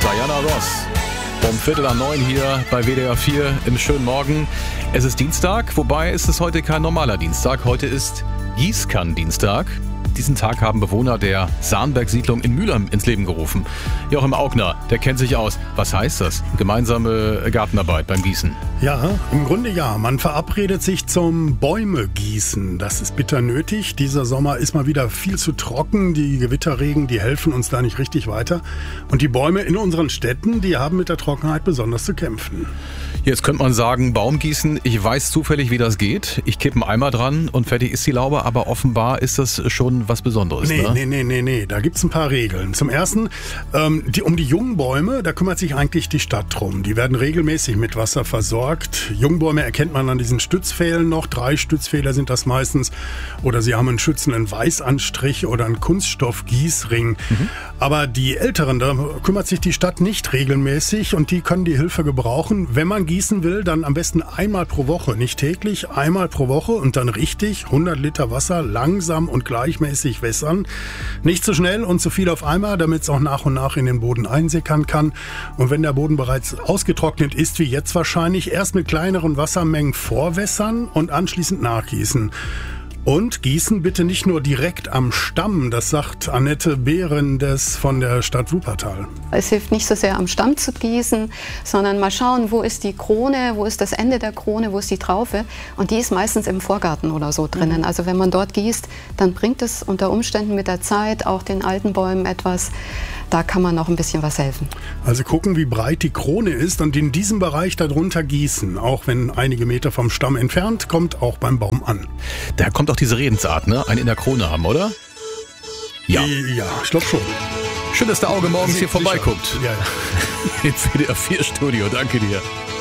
Diana Ross. Um 8:45 hier bei WDR 4 im schönen Morgen. Es ist Dienstag, wobei ist es heute kein normaler Dienstag. Heute ist Gießkannendienstag. Diesen Tag haben Bewohner der Sahnberg-Siedlung in Mülheim ins Leben gerufen. Joachim Augner, der kennt sich aus. Was heißt das? Gemeinsame Gartenarbeit beim Gießen. Ja, im Grunde ja. Man verabredet sich zum Bäume gießen. Das ist bitter nötig. Dieser Sommer ist mal wieder viel zu trocken. Die Gewitterregen, die helfen uns da nicht richtig weiter. Und die Bäume in unseren Städten, die haben mit der Trockenheit besonders zu kämpfen. Jetzt könnte man sagen, Baumgießen, ich weiß zufällig, wie das geht. Ich kippe einen Eimer dran und fertig ist die Laube. Aber offenbar ist das schon was Besonderes. Nee. Da gibt's ein paar Regeln. Zum Ersten, um die jungen Bäume, da kümmert sich eigentlich die Stadt drum. Die werden regelmäßig mit Wasser versorgt. Jungbäume erkennt man an diesen Stützpfählen noch. 3 Stützpfähle sind das meistens. Oder sie haben einen schützenden Weißanstrich oder einen Kunststoffgießring. Aber die Älteren, da kümmert sich die Stadt nicht regelmäßig und die können die Hilfe gebrauchen. Wenn man gießen will, dann am besten einmal pro Woche. Nicht täglich, einmal pro Woche und dann richtig 100 Liter Wasser langsam und gleichmäßig wässern. Nicht zu schnell und zu viel auf einmal, damit es auch nach und nach in den Boden einsickern kann. Und wenn der Boden bereits ausgetrocknet ist, wie jetzt wahrscheinlich, erst mit kleineren Wassermengen vorwässern und anschließend nachgießen. Und gießen bitte nicht nur direkt am Stamm, das sagt Annette Behrendes von der Stadt Wuppertal. Es hilft nicht so sehr am Stamm zu gießen, sondern mal schauen, wo ist die Krone, wo ist das Ende der Krone, wo ist die Traufe. Und die ist meistens im Vorgarten oder so drinnen. Also wenn man dort gießt, dann bringt es unter Umständen mit der Zeit auch den alten Bäumen etwas. Da kann man noch ein bisschen was helfen. Also gucken, wie breit die Krone ist und in diesem Bereich darunter gießen. Auch wenn einige Meter vom Stamm entfernt, kommt auch beim Baum an. Da kommt auch diese Redensart, ne? Einen in der Krone haben, oder? Ja, ich glaube schon. Schön, dass der Auge morgens hier vorbeiguckt. Ja. Im WDR 4 Studio. Danke dir.